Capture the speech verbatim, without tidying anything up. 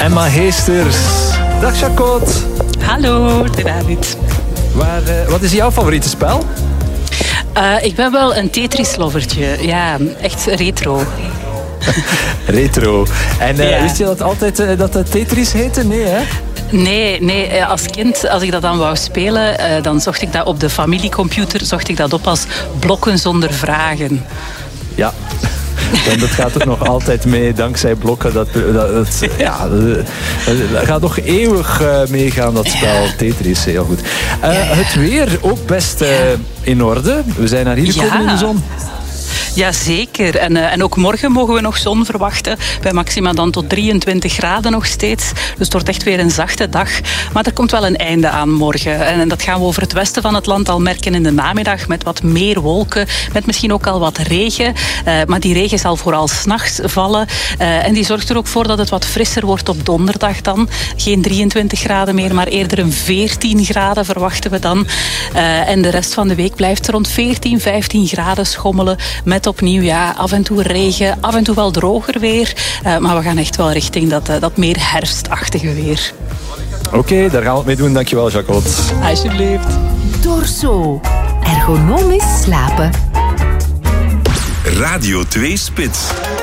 Emma Heesters. Dag Jacot. Hallo, David. Waar, uh, wat is jouw favoriete spel? Uh, ik ben wel een Tetris-lovertje. Ja, echt retro. Retro. En uh, ja. wist je dat altijd uh, dat het Tetris heette? Nee, hè? Nee, nee, als kind, als ik dat dan wou spelen, uh, dan zocht ik dat op de familiecomputer, zocht ik dat op als blokken zonder vragen. Ja. En dat gaat ook nog altijd mee, dankzij blokken. Dat, dat, dat, ja, dat gaat nog eeuwig uh, meegaan, dat spel. Ja. Tetris, heel goed. Uh, ja, ja. Het weer ook best uh, in orde. We zijn naar hier gekomen ja. in de zon. Jazeker. En, uh, en ook morgen mogen we nog zon verwachten. Bij maxima dan tot drieëntwintig graden nog steeds. Dus het wordt echt weer een zachte dag. Maar er komt wel een einde aan morgen. En dat gaan we over het westen van het land al merken in de namiddag. Met wat meer wolken. Met misschien ook al wat regen. Uh, maar die regen zal vooral 's nachts vallen. Uh, en die zorgt er ook voor dat het wat frisser wordt op donderdag dan. Geen drieëntwintig graden meer, maar eerder een veertien graden verwachten we dan. Uh, en de rest van de week blijft rond veertien, vijftien graden schommelen. Met opnieuw ja, af en toe regen, af en toe wel droger weer. Uh, maar we gaan echt wel richting dat, uh, dat meer herfstachtige weer. Oké, okay, daar gaan we het mee doen. Dankjewel, Jacot. Alsjeblieft. Dorso. Ergonomisch slapen. Radio twee Spits.